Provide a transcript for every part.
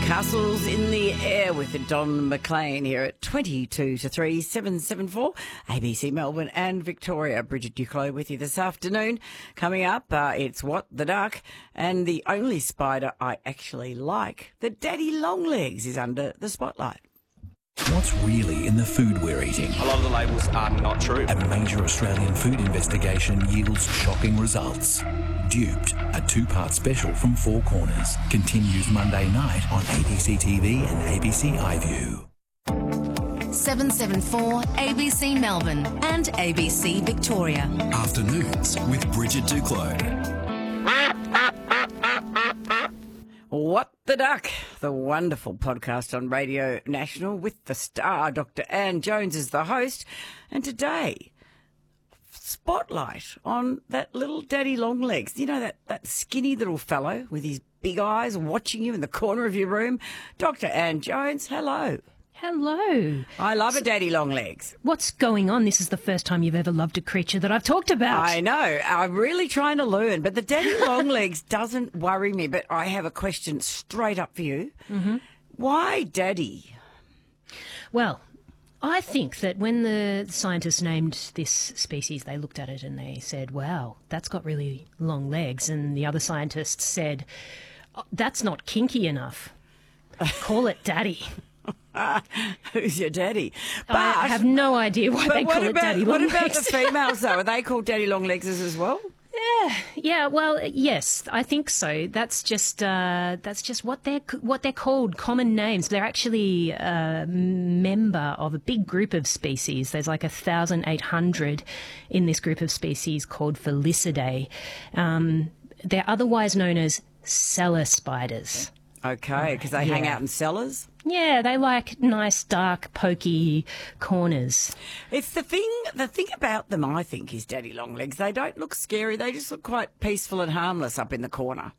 Castles in the Air with Don McLean here at 22 to 3, 774, ABC Melbourne and Victoria. Bridget Duclos with you this afternoon. Coming up, it's What the Duck, and the only spider I actually like, the daddy longlegs, is under the spotlight. What's really in the food we're eating? A lot of the labels are not true. A major Australian food investigation yields shocking results. Duped, a two-part special from Four Corners, continues Monday night on ABC TV and ABC iView. 774 ABC Melbourne and ABC Victoria. Afternoons with Bridget Duclos. What the Duck, the wonderful podcast on Radio National with the star Dr. Anne Jones as the host. And today, spotlight on that little daddy longlegs. You know, that skinny little fellow with his big eyes watching you in the corner of your room. Dr. Anne Jones, hello. Hello. I love a daddy longlegs. What's going on? This is the first time you've ever loved a creature that I've talked about. I know. I'm really trying to learn, but the daddy longlegs doesn't worry me. But I have a question straight up for you. Mm-hmm. Why daddy? Well, I think that when the scientists named this species, they looked at it and they said, wow, that's got really long legs. And the other scientists said, oh, that's not kinky enough. Call it daddy. Who's your daddy? But I have no idea why they call it daddy longlegs. What about the females, though? Are they called daddy longlegs as well? Yeah. Well, yes, I think so. That's just what they're called, common names. They're actually a member of a big group of species. There's like 1,800 in this group of species called Felicidae. They're otherwise known as cellar spiders. Okay, because they hang out in cellars? Yeah, they like nice, dark, pokey corners. It's the thing about them, I think, is daddy longlegs. They don't look scary. They just look quite peaceful and harmless up in the corner.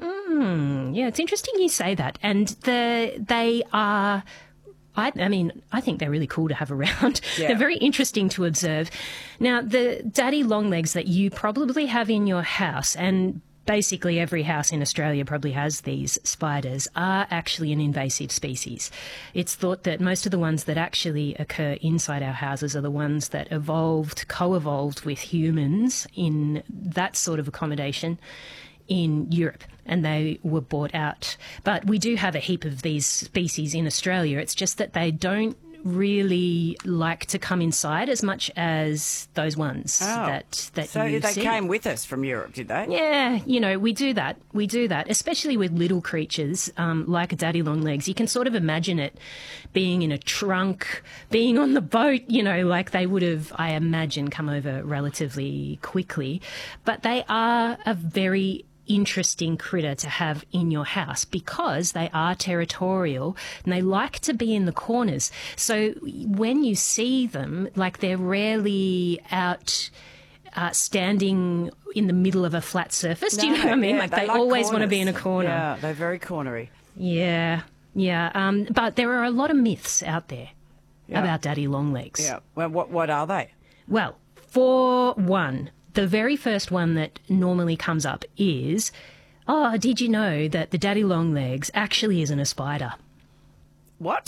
Yeah, it's interesting you say that. And they are... I think they're really cool to have around. Yeah. They're very interesting to observe. Now, the daddy longlegs that you probably have in your house, and basically every house in Australia probably has these spiders, are actually an invasive species. It's thought that most of the ones that actually occur inside our houses are the ones that co-evolved with humans in that sort of accommodation in Europe, and they were bought out. But we do have a heap of these species in Australia. It's just that they don't really like to come inside as much as those ones that so you they see. Came with us from Europe, did they? Yeah, we do that, especially with little creatures like a daddy longlegs. You can sort of imagine it being in a trunk, being on the boat, like they would have, I imagine, come over relatively quickly. But they are a very interesting critter to have in your house because they are territorial and they like to be in the corners. So when you see them, like, they're rarely out standing in the middle of a flat surface. Do you know what I mean? Yeah, like they always want to be in a corner. Yeah, they're very cornery. Yeah. But there are a lot of myths out there about daddy longlegs. Yeah. Well, what are they? Well, for one, the very first one that normally comes up is, did you know that the daddy longlegs actually isn't a spider? What?